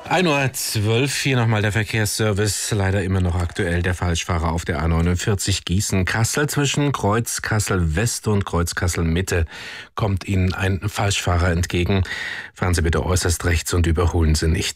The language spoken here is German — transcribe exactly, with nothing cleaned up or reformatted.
ein Uhr zwölf, hier nochmal der Verkehrsservice. Leider immer noch aktuell der Falschfahrer auf der A neunundvierzig Gießen-Kassel. Zwischen Kreuz Kassel West und Kreuz Kassel Mitte kommt Ihnen ein Falschfahrer entgegen. Fahren Sie bitte äußerst rechts und überholen Sie nicht.